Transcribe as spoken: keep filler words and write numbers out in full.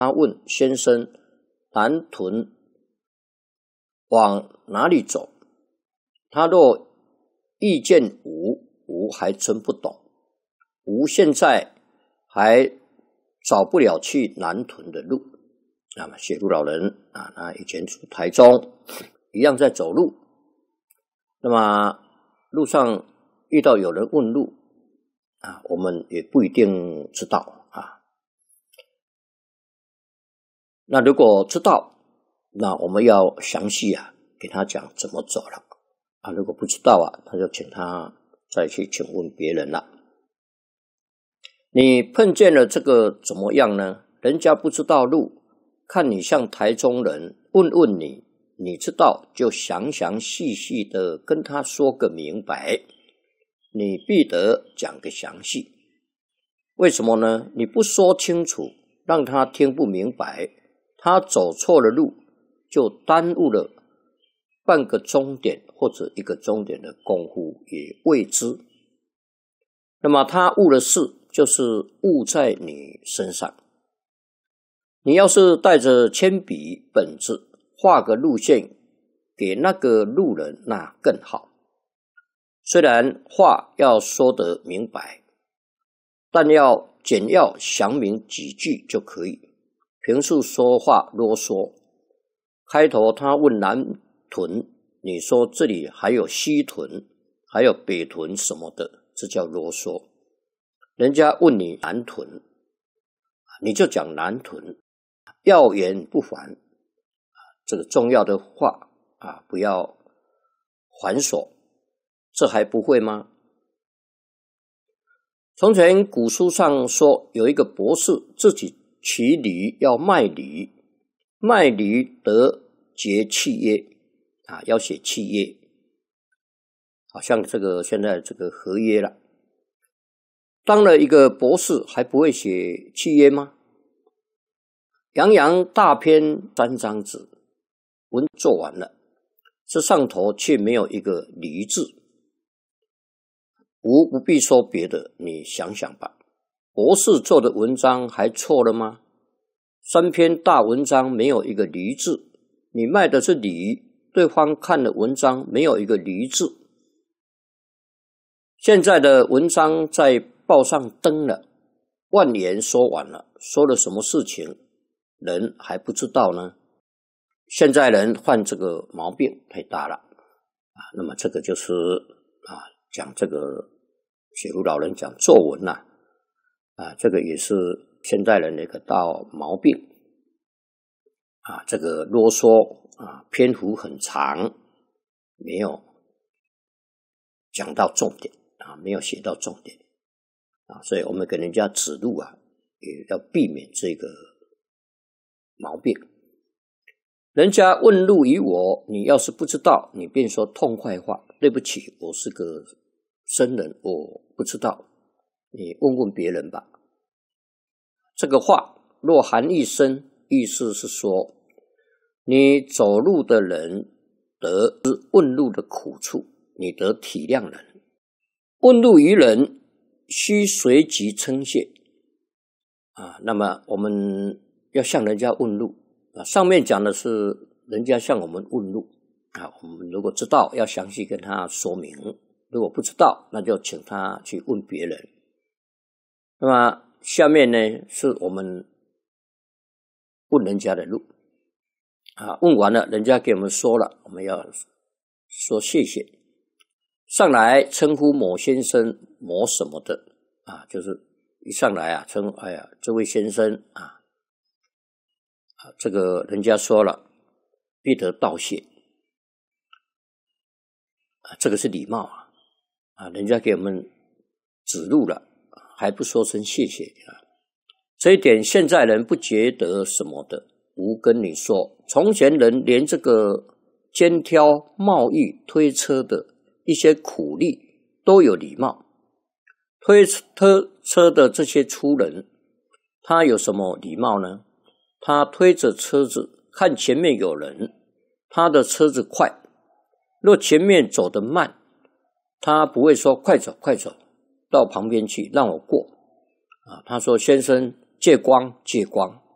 他问先生：南屯往哪里走？他若意见无，无还真不懂。无现在还找不了去南屯的路。那么写路老人啊，他以前住台中，一样在走路。那么路上遇到有人问路啊，我们也不一定知道啊。那如果知道，那我们要详细啊给他讲怎么走了啊。如果不知道啊，他就请他再去请问别人了。你碰见了这个怎么样呢？人家不知道路，看你像台中人，问问你，你知道就详详细细的跟他说个明白，你必得讲个详细。为什么呢？你不说清楚，让他听不明白，他走错了路，就耽误了半个终点或者一个终点的功夫也未知。那么他误了事，就是误在你身上。你要是带着铅笔本子画个路线给那个路人，那更好。虽然话要说得明白，但要简要详明几句就可以。平素说话啰嗦，开头他问南屯，你说这里还有西屯，还有北屯什么的，这叫啰嗦。人家问你南屯，你就讲南屯，要言不烦，这个重要的话啊，不要繁琐，这还不会吗？从前古书上说，有一个博士自己骑驴要卖驴，卖驴得结契约啊，要写契约，好像这个现在这个合约了。当了一个博士还不会写契约吗？洋洋大篇三张纸，文做完了，这上头却没有一个驴字。吾不必说别的，你想想吧，博士做的文章还错了吗？三篇大文章没有一个驴字，你卖的是驴，对方看的文章没有一个驴字。现在的文章在报上登了，万言说完了，说了什么事情人还不知道呢？现在人犯这个毛病太大了啊！那么这个就是啊，讲这个写路老人讲作文呐、啊，啊，这个也是现代人的一个大毛病啊，这个啰嗦啊，篇幅很长，没有讲到重点啊，没有写到重点啊，所以我们给人家指路啊，也要避免这个毛病。人家问路于我，你要是不知道，你便说痛快话，对不起，我是个僧人，我不知道，你问问别人吧。这个话若含义深，意思是说，你走路的人得知问路的苦处，你得体谅人。问路于人，须随即称谢啊。那么我们要向人家问路啊，上面讲的是人家向我们问路啊，我们如果知道，要详细跟他说明；如果不知道，那就请他去问别人。那么下面呢，是我们问人家的路啊，问完了，人家给我们说了，我们要说谢谢。上来称呼某先生、某什么的啊，就是一上来啊，称哎呀，这位先生啊，啊，这个人家说了，必得道谢啊，这个是礼貌啊，啊，人家给我们指路了，还不说声谢谢啊，这一点现在人不觉得什么的。吾跟你说，从前人连这个肩挑、贸易、推车的一些苦力都有礼貌。推车的这些粗人，他有什么礼貌呢？他推着车子，看前面有人，他的车子快，若前面走得慢，他不会说快走快走，到旁边去让我过啊。他说先生借光借光